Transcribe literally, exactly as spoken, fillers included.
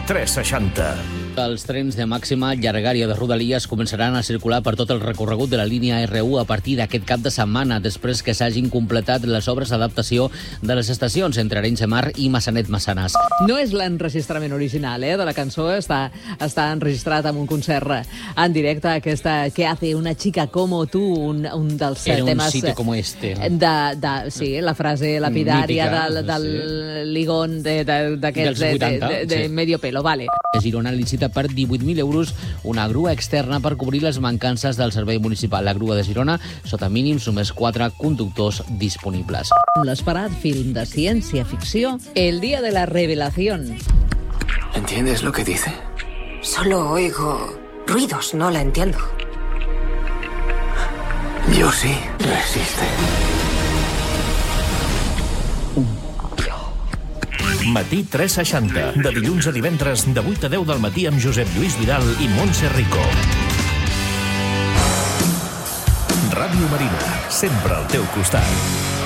tres seixanta. Els trens de màxima llargària de Rodalies començaran a circular per tot el recorregut de la línia R u a partir d'aquest cap de setmana, després que s'hagin completat les obres d'adaptació de les estacions entre Arenys de Mar i Massanet-Massanàs. No és l'enregistrament original eh, de la cançó, està, està enregistrat amb un concert en directe, aquesta Que hace una chica como tú, un, un dels Era temes... un sitio como este. De, de, sí, la frase lapidària Mítica, del, del sí. ligón d'aquests Dels vuitanta, de, de, de sí. medio pelo, vale. A Girona licita per divuit mil euros una grua externa per cobrir les mancances del servei municipal. La grua de Girona, sota mínims, només quatre conductors disponibles. L'esperat film de ciència-ficció, El día de la revelación. ¿Entiendes lo que dice? Solo oigo ruidos, no la entiendo. Yo sí. Resiste. Matí tres seixanta. De dilluns a divendres, de vuit a deu del matí amb Josep Lluís Vidal i Montse Rico. Ràdio Marina, sempre al teu costat.